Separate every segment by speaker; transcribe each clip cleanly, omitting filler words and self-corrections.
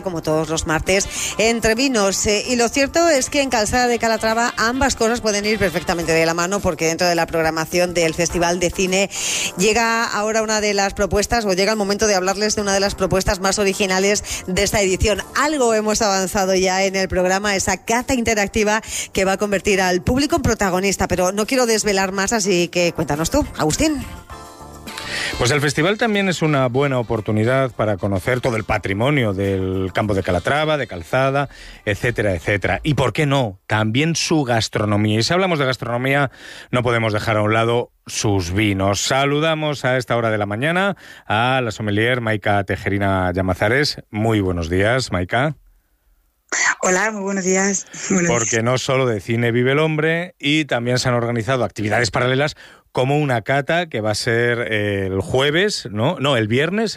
Speaker 1: Como todos los martes, entre vinos. Y lo cierto es que en Calzada de Calatrava ambas cosas pueden ir perfectamente de la mano, porque dentro de la programación del Festival de Cine llega ahora una de las propuestas, o llega el momento de hablarles de una de las propuestas más originales de esta edición. Algo hemos avanzado ya en el programa, esa cata interactiva que va a convertir al público en protagonista, pero no quiero desvelar más, así que cuéntanos tú, Agustín.
Speaker 2: Pues el festival también es una buena oportunidad para conocer todo el patrimonio del campo de Calatrava, de Calzada, etcétera, etcétera. Y por qué no, también su gastronomía. Y si hablamos de gastronomía, no podemos dejar a un lado sus vinos. Saludamos a esta hora de la mañana a la sommelier Maika Tejerina Llamazares. Muy buenos días, Maika.
Speaker 3: Hola, muy buenos días.
Speaker 2: Porque no solo de cine vive el hombre, y también se han organizado actividades paralelas como una cata que va a ser el jueves, el viernes,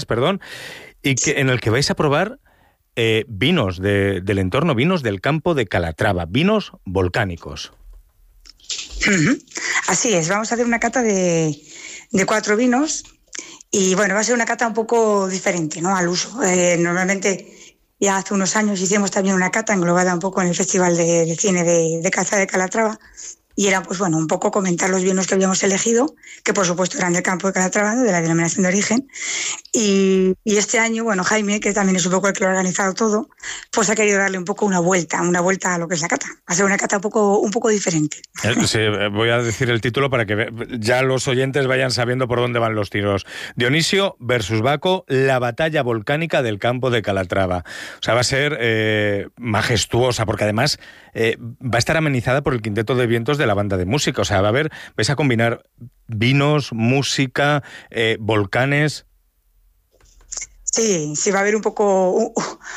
Speaker 2: y en el que vais a probar vinos del entorno, vinos del campo de Calatrava, vinos volcánicos.
Speaker 3: Uh-huh. Así es, vamos a hacer una cata de 4 vinos y bueno, va a ser una cata un poco diferente, ¿no?, al uso. Normalmente ya hace unos años hicimos también una cata englobada un poco en el Festival de Cine de Calzada de Calatrava. Y era, pues bueno, un poco comentar los vinos que habíamos elegido, que por supuesto eran del campo de Calatrava, de la denominación de origen. Y este año, bueno, Jaime, que también es un poco el que lo ha organizado todo, pues ha querido darle un poco una vuelta a lo que es la cata. Va a ser una cata un poco diferente.
Speaker 2: Sí, voy a decir el título para que ya los oyentes vayan sabiendo por dónde van los tiros. Dionisio versus Baco, la batalla volcánica del campo de Calatrava. O sea, va a ser majestuosa, porque además va a estar amenizada por el Quinteto de Vientos de la banda de música. O sea, vais a combinar vinos, música, volcanes.
Speaker 3: Sí, va a haber un poco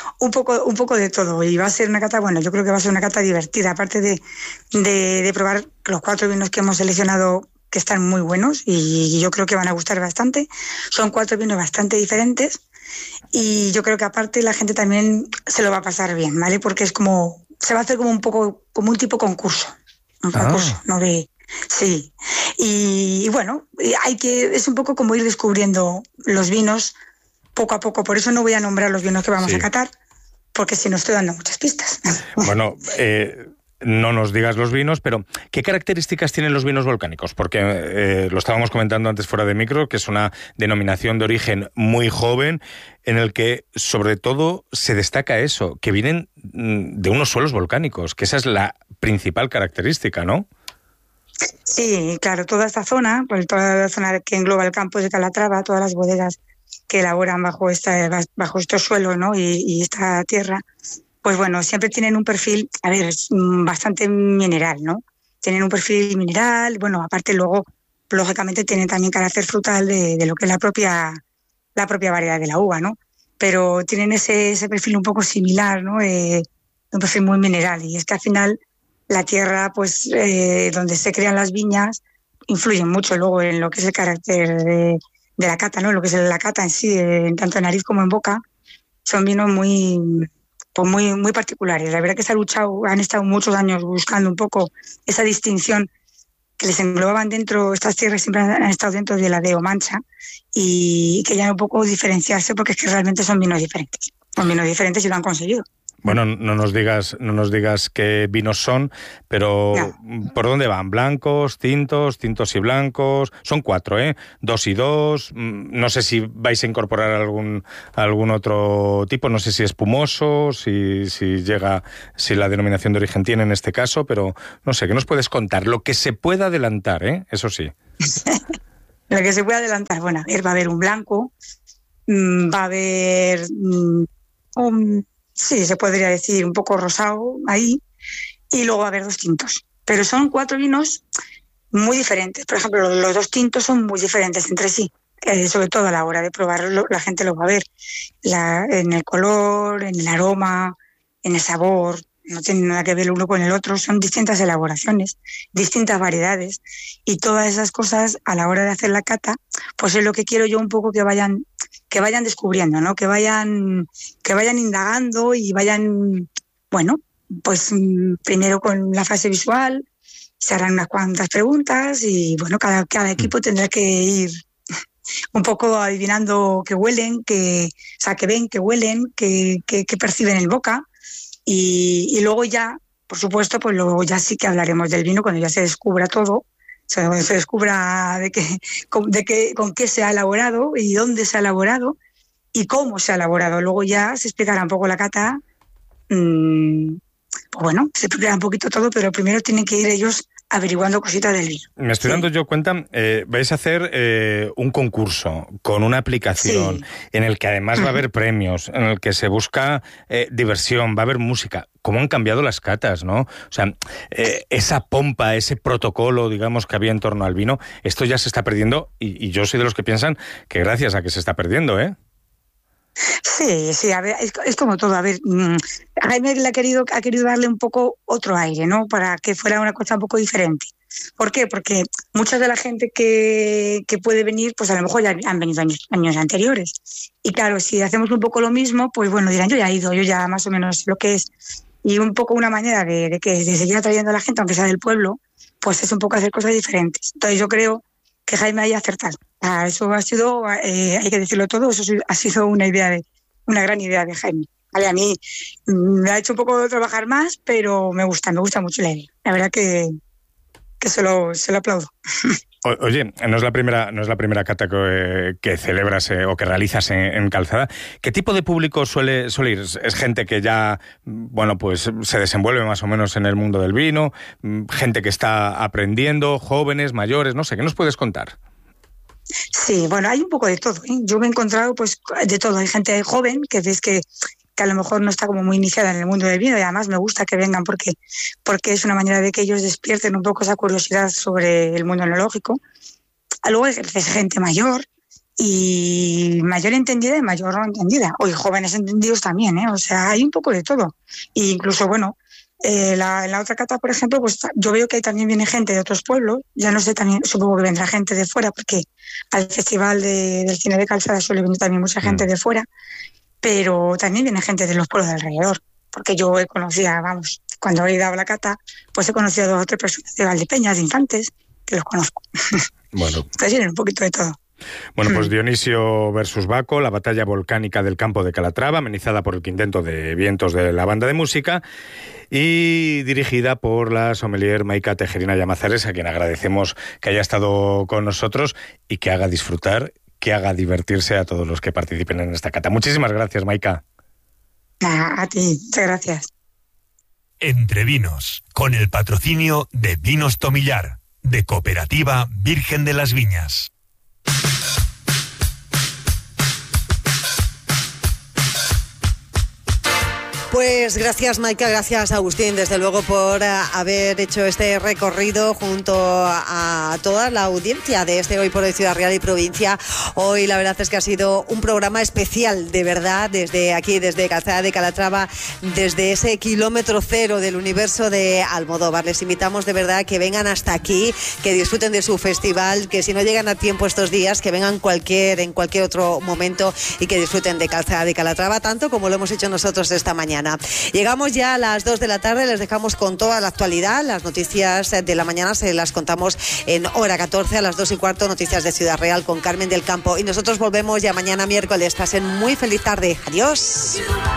Speaker 3: de todo, y va a ser una cata, bueno, yo creo que va a ser una cata divertida, aparte de probar los 4 vinos que hemos seleccionado, que están muy buenos y yo creo que van a gustar bastante. Son 4 vinos bastante diferentes y yo creo que aparte la gente también se lo va a pasar bien, ¿vale? Porque se va a hacer como un poco, como un tipo concurso. Un concurso, ¿no? Sí. Y bueno, es un poco como ir descubriendo los vinos poco a poco. Por eso no voy a nombrar los vinos que vamos a catar, porque si no estoy dando muchas pistas.
Speaker 2: Bueno, no nos digas los vinos, pero ¿qué características tienen los vinos volcánicos? Porque lo estábamos comentando antes fuera de micro, que es una denominación de origen muy joven, en el que sobre todo se destaca eso, que vienen de unos suelos volcánicos, que esa es la principal característica, ¿no?
Speaker 3: Sí, claro, toda esta zona, pues toda la zona que engloba el campo de Calatrava, todas las bodegas que elaboran bajo estos suelos, ¿no?, y esta tierra, pues bueno, siempre tienen un perfil, bastante mineral, ¿no? Tienen un perfil mineral, bueno, aparte luego, lógicamente, tienen también carácter frutal de lo que es la propia variedad de la uva, ¿no? Pero tienen ese perfil un poco similar, ¿no? Un perfil muy mineral, y es que al final la tierra, pues, donde se crean las viñas, influye mucho luego en lo que es el carácter de la cata, ¿no? Lo que es la cata en sí, tanto en nariz como en boca, son vinos muy particulares. La verdad que han estado muchos años buscando un poco esa distinción que les englobaban dentro. Estas tierras siempre han estado dentro de la DO Mancha, y querían un poco diferenciarse, porque es que realmente son vinos diferentes. Son vinos diferentes y lo han conseguido.
Speaker 2: Bueno, no nos digas qué vinos son, pero no. ¿Por dónde van? ¿Blancos, tintos y blancos? Son 4, ¿eh? 2 y 2. No sé si vais a incorporar algún otro tipo, no sé si espumoso, si la denominación de origen tiene en este caso, pero no sé, ¿qué nos puedes contar? Lo que se pueda adelantar, ¿eh? Eso sí.
Speaker 3: Lo que se puede adelantar, bueno, va a haber un blanco, va a haber sí, se podría decir un poco rosado ahí, y luego va a haber 2 tintos. Pero son 4 vinos muy diferentes. Por ejemplo, los 2 tintos son muy diferentes entre sí, sobre todo a la hora de probarlo, la gente lo va a ver en el color, en el aroma, en el sabor. No tiene nada que ver el uno con el otro, son distintas elaboraciones, distintas variedades, y todas esas cosas a la hora de hacer la cata, pues es lo que quiero yo un poco que vayan descubriendo, ¿no? Que vayan indagando y vayan, bueno, pues primero con la fase visual, se harán unas cuantas preguntas y bueno, cada equipo tendrá que ir un poco adivinando qué huelen, que ven, que huelen, que perciben en boca. Y luego ya, por supuesto, pues luego ya sí que hablaremos del vino cuando ya se descubra todo, o sea, cuando se descubra con qué se ha elaborado y dónde se ha elaborado y cómo se ha elaborado. Luego ya se explicará un poco la cata. Pues bueno, se explicará un poquito todo, pero primero tienen que ir ellos averiguando cositas del vino.
Speaker 2: Me estoy dando yo cuenta, vais a hacer un concurso con una aplicación en el que además va a haber premios, en el que se busca diversión, va a haber música. ¿Cómo han cambiado las catas, no? O sea, esa pompa, ese protocolo, digamos, que había en torno al vino, esto ya se está perdiendo y yo soy de los que piensan que gracias a que se está perdiendo, ¿eh?
Speaker 3: Sí, a ver, es como todo. A ver, Jaime ha querido darle un poco otro aire, ¿no? Para que fuera una cosa un poco diferente. ¿Por qué? Porque mucha de la gente que puede venir, pues a lo mejor ya han venido años anteriores. Y claro, si hacemos un poco lo mismo, pues bueno, dirán, yo ya he ido, yo ya más o menos lo que es. Y un poco una manera de seguir atrayendo a la gente, aunque sea del pueblo, pues es un poco hacer cosas diferentes. Entonces yo creo que Jaime haya acertado. Eso ha sido, hay que decirlo todo, eso ha sido una gran idea de Jaime. Vale, a mí me ha hecho un poco trabajar más, pero me gusta mucho la idea. La verdad que se lo aplaudo.
Speaker 2: Oye, no es la primera cata que celebras o que realizas en Calzada. ¿Qué tipo de público suele ir? ¿Es gente que ya, bueno, pues se desenvuelve más o menos en el mundo del vino? ¿Gente que está aprendiendo? ¿Jóvenes, mayores? No sé, ¿qué nos puedes contar?
Speaker 3: Sí, bueno, hay un poco de todo, ¿eh? Yo me he encontrado pues de todo. Hay gente joven que ves que a lo mejor no está como muy iniciada en el mundo del vino y además me gusta que vengan porque es una manera de que ellos despierten un poco esa curiosidad sobre el mundo enológico. Luego hay gente mayor y mayor entendida y mayor no entendida. O jóvenes entendidos también, ¿eh? O sea, hay un poco de todo. E incluso, bueno, en la otra cata, por ejemplo, pues yo veo que ahí también viene gente de otros pueblos. Ya no sé, también supongo que vendrá gente de fuera porque al Festival del Cine de Calzada suele venir también mucha gente de fuera. Pero también viene gente de los pueblos de alrededor, porque yo cuando he dado la cata, pues he conocido a 2 o 3 personas de Valdepeñas, de Infantes, que los conozco.
Speaker 2: Bueno.
Speaker 3: Entonces vienen un poquito de todo.
Speaker 2: Bueno, pues Dionisio versus Baco, la batalla volcánica del campo de Calatrava, amenizada por el quinteto de vientos de la banda de música y dirigida por la sommelier Maika Tejerina Llamazares, a quien agradecemos que haya estado con nosotros y que haga disfrutar, que haga divertirse a todos los que participen en esta cata. Muchísimas gracias, Maika.
Speaker 3: A ti, muchas gracias.
Speaker 4: Entre Vinos, con el patrocinio de Vinos Tomillar, de Cooperativa Virgen de las Viñas.
Speaker 1: Pues gracias, Maika, gracias, Agustín, desde luego por haber hecho este recorrido junto a toda la audiencia de este Hoy por Hoy Ciudad Real y Provincia. Hoy la verdad es que ha sido un programa especial, de verdad, desde aquí, desde Calzada de Calatrava, desde ese kilómetro cero del universo de Almodóvar. Les invitamos de verdad que vengan hasta aquí, que disfruten de su festival, que si no llegan a tiempo estos días, que vengan en cualquier otro momento y que disfruten de Calzada de Calatrava, tanto como lo hemos hecho nosotros esta mañana. Llegamos ya a las 2 de la tarde, les dejamos con toda la actualidad. Las noticias de la mañana se las contamos en hora 14, a las 2:15, noticias de Ciudad Real con Carmen del Campo. Y nosotros volvemos ya mañana miércoles. Pasen muy feliz tarde. Adiós.